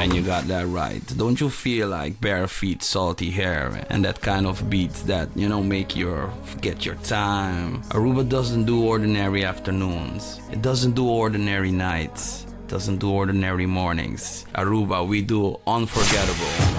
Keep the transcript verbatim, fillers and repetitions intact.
man, you got that right. Don't you feel like bare feet, salty hair, and that kind of beats that, you know, make you forget your time? Aruba doesn't do ordinary afternoons. It doesn't do ordinary nights. It doesn't do ordinary mornings. Aruba, we do unforgettable.